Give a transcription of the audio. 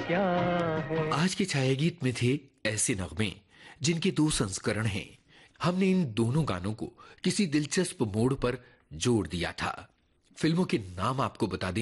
क्या है। आज के छाया गीत में थे ऐसे नगमे जिनके दो संस्करण हैं। हमने इन दोनों गानों को किसी दिलचस्प मोड़ पर जोड़ दिया था। फिल्मों के नाम आपको बता दें